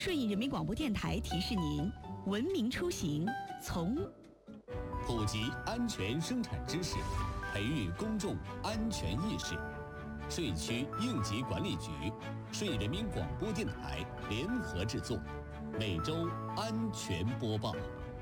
顺义人民广播电台提示您：文明出行从普及安全生产知识，培育公众安全意识。顺义区应急管理局、顺义人民广播电台联合制作，每周安全播报。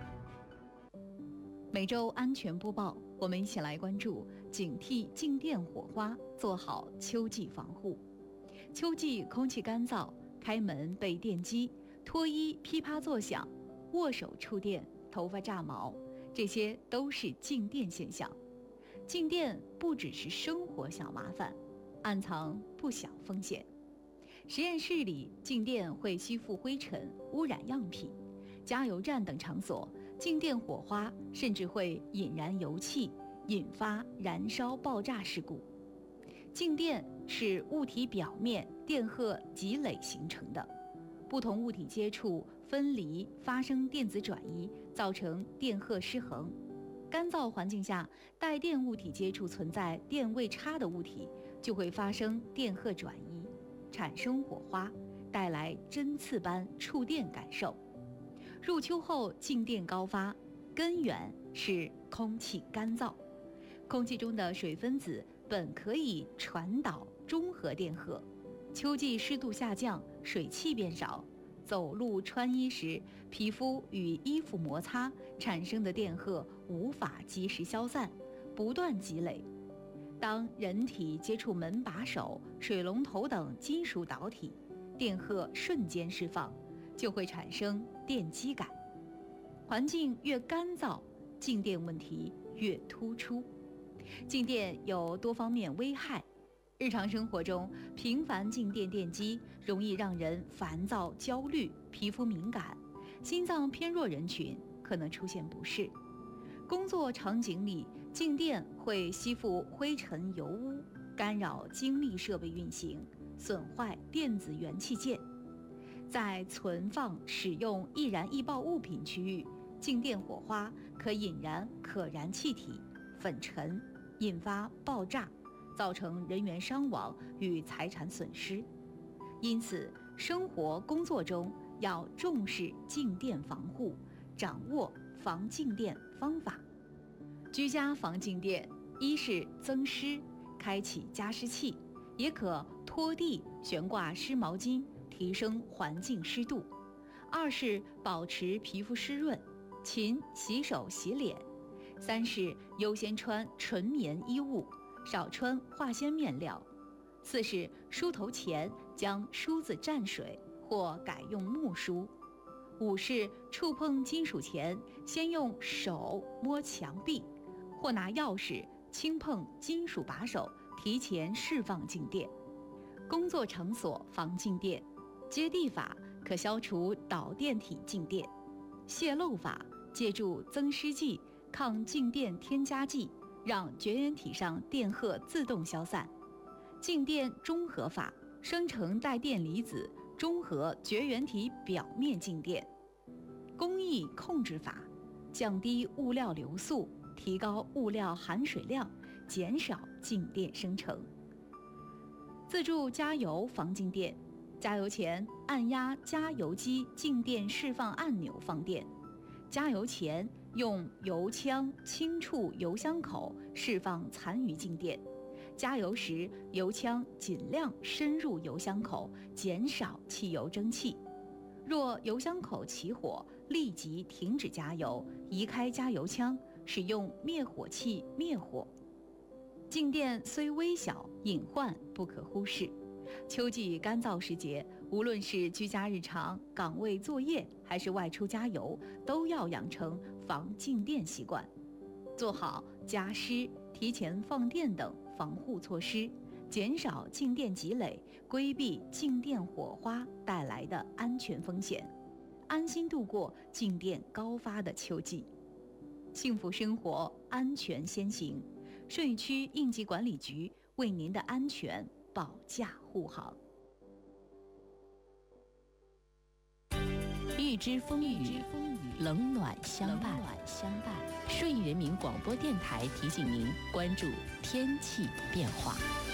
每周安全播报，我们一起来关注警惕静电火花，做好秋季防护。秋季空气干燥，开门被电击，脱衣噼啪作响，握手触电，头发炸毛，这些都是静电现象。静电不只是生活小麻烦，暗藏不小风险。实验室里静电会吸附灰尘，污染样品；加油站等场所，静电火花甚至会引燃油气，引发燃烧爆炸事故。静电是物体表面电荷积累形成的，不同物体接触、分离，发生电子转移，造成电荷失衡。干燥环境下，带电物体接触存在电位差的物体，就会发生电荷转移，产生火花，带来针刺般触电感受。入秋后静电高发，根源是空气干燥。空气中的水分子本可以传导中和电荷，秋季湿度下降，水汽变少，走路穿衣时，皮肤与衣服摩擦产生的电荷无法及时消散，不断积累。当人体接触门把手、水龙头等金属导体，电荷瞬间释放，就会产生电击感。环境越干燥，静电问题越突出。静电有多方面危害，日常生活中频繁静电电击容易让人烦躁、焦虑、皮肤敏感，心脏偏弱人群可能出现不适。工作场景里，静电会吸附灰尘油污，干扰精密设备运行，损坏电子元器件。在存放、使用易燃易爆物品区域，静电火花可引燃可燃气体、粉尘，引发爆炸，造成人员伤亡与财产损失。因此，生活工作中要重视静电防护，掌握防静电方法。居家防静电，一是增湿，开启加湿器，也可拖地、悬挂湿毛巾，提升环境湿度；二是保持皮肤湿润，勤洗手洗脸；三是优先穿纯棉衣物，少穿化纤面料；四是梳头前将梳子蘸水或改用木梳；五是触碰金属前，先用手摸墙壁，或拿钥匙轻碰金属把手，提前释放静电。工作场所防静电，接地法可消除导电体静电；泄漏法借助增湿剂、抗静电添加剂，让绝缘体上电荷自动消散；静电中和法生成带电离子，中和绝缘体表面静电；工艺控制法降低物料流速，提高物料含水量，减少静电生成。自助加油防静电，加油前按压加油机静电释放按钮放电，加油前用油枪轻触油箱口释放残余静电，加油时油枪尽量深入油箱口，减少汽油蒸汽。若油箱口起火，立即停止加油，移开加油枪，使用灭火器灭火。静电虽微小，隐患不可忽视。秋季干燥时节，无论是居家日常、岗位作业，还是外出加油，都要养成防静电习惯，做好加湿、提前放电等防护措施，减少静电积累，规避静电火花带来的安全风险，安心度过静电高发的秋季。幸福生活，安全先行。顺义区应急管理局为您的安全保驾护航。 预知风雨，冷暖相伴。顺义人民广播电台提醒您关注天气变化。